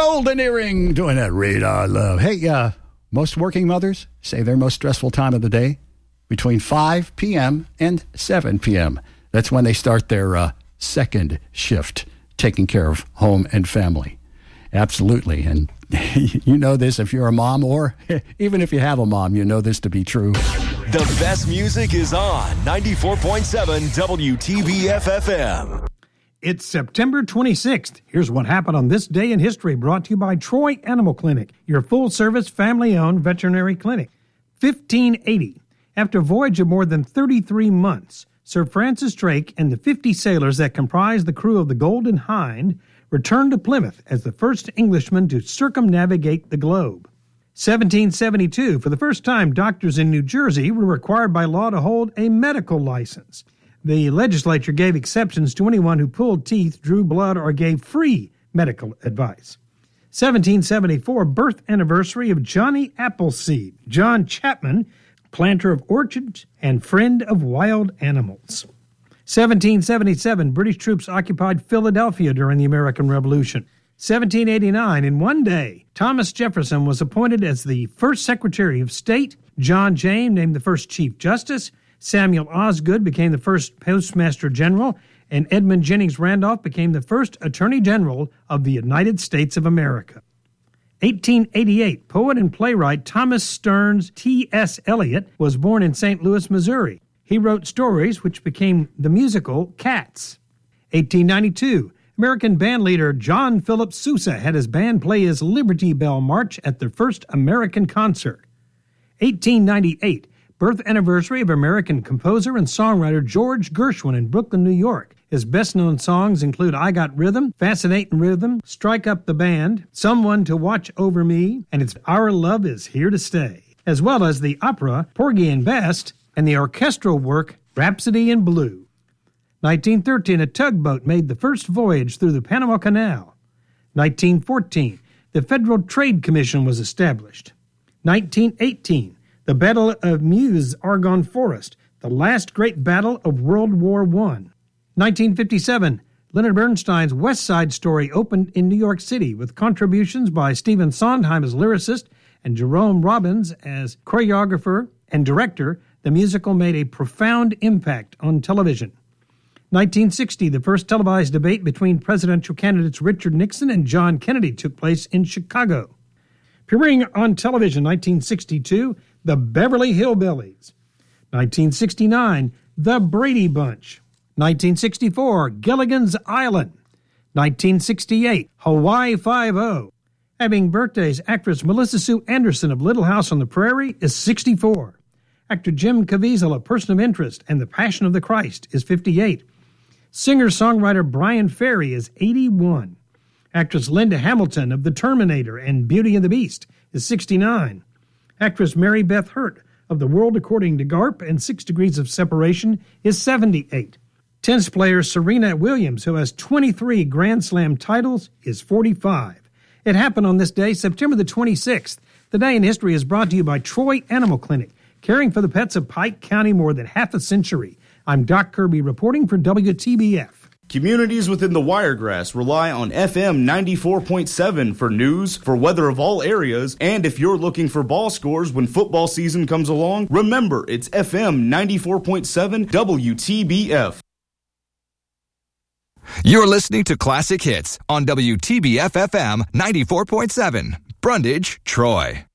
Golden Earring doing that radar love. Hey, most working mothers say their most stressful time of the day between 5 p.m. and 7 p.m. That's when they start their second shift, taking care of home and family. Absolutely. And you know this if you're a mom, or even if you have a mom, you know this to be true. The best music is on 94.7 WTBF-FM. It's September 26th. Here's what happened on this day in history, brought to you by Troy Animal Clinic, your full-service, family-owned veterinary clinic. 1580. After a voyage of more than 33 months, Sir Francis Drake and the 50 sailors that comprised the crew of the Golden Hind returned to Plymouth as the first Englishmen to circumnavigate the globe. 1772. For the first time, doctors in New Jersey were required by law to hold a medical license. The legislature gave exceptions to anyone who pulled teeth, drew blood, or gave free medical advice. 1774, birth anniversary of Johnny Appleseed. John Chapman, planter of orchards and friend of wild animals. 1777, British troops occupied Philadelphia during the American Revolution. 1789, in one day, Thomas Jefferson was appointed as the first Secretary of State. John Jay named the first Chief Justice. Samuel Osgood became the first Postmaster General, and Edmund Jennings Randolph became the first Attorney General of the United States of America. 1888, poet and playwright Thomas Stearns T.S. Eliot was born in St. Louis, Missouri. He wrote stories which became the musical Cats. 1892, American bandleader John Philip Sousa had his band play his Liberty Bell March at their first American concert. 1898, birth anniversary of American composer and songwriter George Gershwin in Brooklyn, New York. His best-known songs include I Got Rhythm, Fascinating Rhythm, Strike Up the Band, Someone to Watch Over Me, and it's Our Love Is Here to Stay, as well as the opera Porgy and Bess and the orchestral work Rhapsody in Blue. 1913, a tugboat made the first voyage through the Panama Canal. 1914, the Federal Trade Commission was established. 1918, the Battle of Meuse-Argonne Forest, the last great battle of World War I. 1957, Leonard Bernstein's West Side Story opened in New York City with contributions by Stephen Sondheim as lyricist and Jerome Robbins as choreographer and director. The musical made a profound impact on television. 1960, the first televised debate between presidential candidates Richard Nixon and John Kennedy took place in Chicago. Appearing on television, 1962, The Beverly Hillbillies. 1969, The Brady Bunch. 1964, Gilligan's Island. 1968, Hawaii Five-0. Having birthdays, actress Melissa Sue Anderson of Little House on the Prairie is 64. Actor Jim Caviezel, A Person of Interest and The Passion of the Christ, is 58. Singer-songwriter Brian Ferry is 81. Actress Linda Hamilton of The Terminator and Beauty and the Beast is 69. Actress Mary Beth Hurt of The World According to Garp and 6 Degrees of Separation is 78. Tennis player Serena Williams, who has 23 Grand Slam titles, is 45. It happened on this day, September the 26th. The Day in History is brought to you by Troy Animal Clinic, caring for the pets of Pike County more than half a century. I'm Doc Kirby reporting for WTBF. Communities within the Wiregrass rely on FM 94.7 for news, for weather of all areas, and if you're looking for ball scores when football season comes along, remember it's FM 94.7 WTBF. You're listening to Classic Hits on WTBF-FM 94.7, Brundage, Troy.